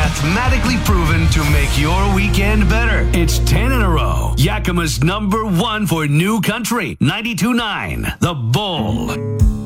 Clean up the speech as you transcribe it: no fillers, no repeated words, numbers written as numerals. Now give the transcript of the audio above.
mathematically proven to make your weekend better. It's 10 in a row. Yakima's #1 for new country, 92.9, The Bull.